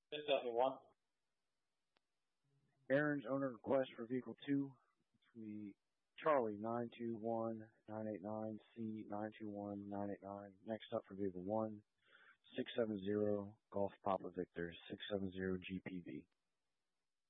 671. Aaron's owner request for vehicle 2. We Charlie 921989C921989. Next up for vehicle 1, 670 Golf Papa Victor 670 GPV.